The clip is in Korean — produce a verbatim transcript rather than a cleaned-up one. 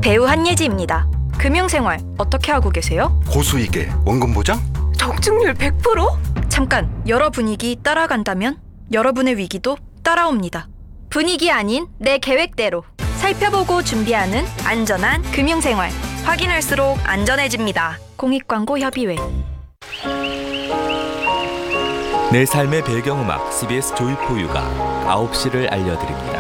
배우 한예지입니다. 금융생활 어떻게 하고 계세요? 고수익에 원금 보장? 적중률 백 퍼센트? 잠깐, 여러 분위기 따라간다면 여러분의 위기도 따라옵니다. 분위기 아닌 내 계획대로 살펴보고 준비하는 안전한 금융생활. 확인할수록 안전해집니다. 공익광고협의회. 내 삶의 배경음악 씨비에스 조이포유가 아홉 시를 알려드립니다.